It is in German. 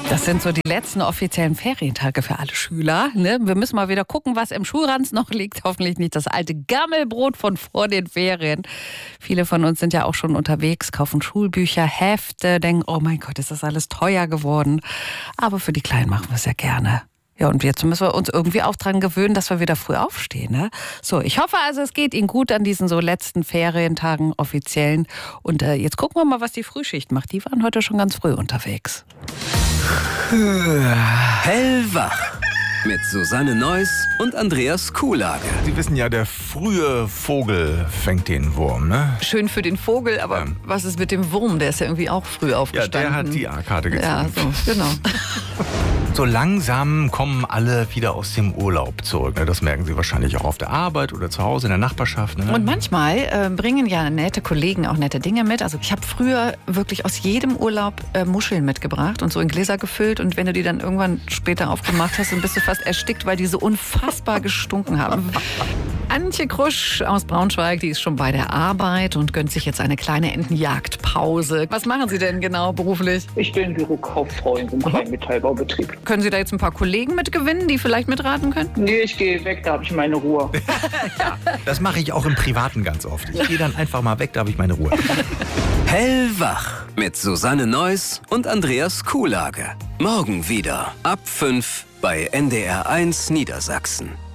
Das sind so die letzten offiziellen Ferientage für alle Schüler. Ne? Wir müssen mal wieder gucken, was im Schulranz noch liegt. Hoffentlich nicht das alte Gammelbrot von vor den Ferien. Viele von uns sind ja auch schon unterwegs, kaufen Schulbücher, Hefte, denken, oh mein Gott, ist das alles teuer geworden. Aber für die Kleinen machen wir es ja gerne. Ja, und jetzt müssen wir uns irgendwie auch dran gewöhnen, dass wir wieder früh aufstehen. Ne? So, ich hoffe also, es geht Ihnen gut an diesen so letzten Ferientagen offiziellen. Und jetzt gucken wir mal, was die Frühschicht macht. Die waren heute schon ganz früh unterwegs. Hellwach mit Susanne Neuss und Andreas Kuhlage. Sie wissen ja, der frühe Vogel fängt den Wurm, ne? Schön für den Vogel, aber was ist mit dem Wurm? Der ist ja irgendwie auch früh Ja, aufgestanden. der hat die A-Karte gezogen. Ja, so, genau. So langsam kommen alle wieder aus dem Urlaub zurück. Ne? Das merken Sie wahrscheinlich auch auf der Arbeit oder zu Hause in der Nachbarschaft. Ne? Und manchmal bringen ja nette Kollegen auch nette Dinge mit. Also ich habe früher wirklich aus jedem Urlaub Muscheln mitgebracht und so in Gläser gefüllt. Und wenn du die dann irgendwann später aufgemacht hast, dann bist du fast erstickt, weil die so unfassbar gestunken haben. Antje Krusch aus Braunschweig, die ist schon bei der Arbeit und gönnt sich jetzt eine kleine Entenjagdpause. Was machen Sie denn genau beruflich? Ich bin Bürokauffrau in einem kleinen Metallbaubetrieb. Können Sie da jetzt ein paar Kollegen mitgewinnen, die vielleicht mitraten können? Nee, ich gehe weg, da habe ich meine Ruhe. Das mache ich auch im Privaten ganz oft. Ich gehe dann einfach mal weg, da habe ich meine Ruhe. Hellwach mit Susanne Neuss und Andreas Kuhlage. Morgen wieder ab 5 bei NDR1 Niedersachsen.